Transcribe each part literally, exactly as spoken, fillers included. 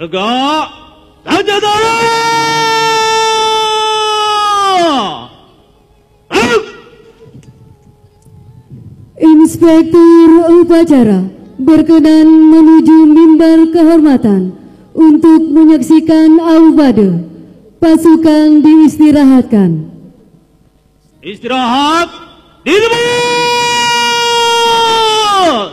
Tegak senjata! Inspektur upacara berkenan menuju mimbar kehormatan untuk menyaksikan aubade. Pasukan diistirahatkan. Istirahat di tempat.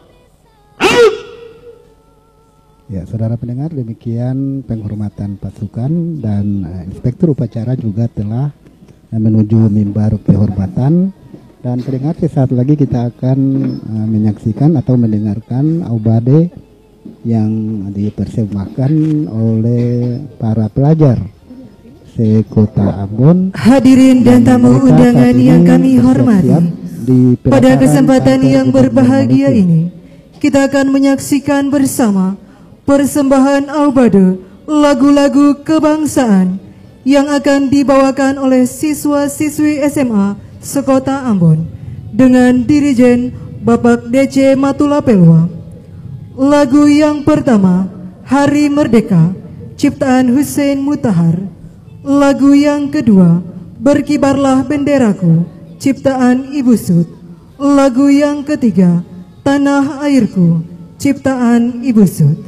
Ya, saudara pendengar, demikian penghormatan pasukan dan uh, inspektur upacara juga telah uh, menuju mimbar kehormatan. Dan pendengar, sesaat lagi kita akan uh, menyaksikan atau mendengarkan aubade yang dipersembahkan oleh para pelajar se-Kota Ambon. Hadirin dan tamu undangan yang kami hormati, pada kesempatan yang berbahagia ini kita akan menyaksikan bersama persembahan aubade lagu-lagu kebangsaan yang akan dibawakan oleh siswa-siswi S M A se-Kota Ambon dengan dirijen Bapak D C Matulapelwa. Lagu yang pertama, Hari Merdeka, ciptaan Hussein Mutahar. Lagu yang kedua, Berkibarlah Benderaku, ciptaan Ibu Sud. Lagu yang ketiga, Tanah Airku, ciptaan Ibu Sud.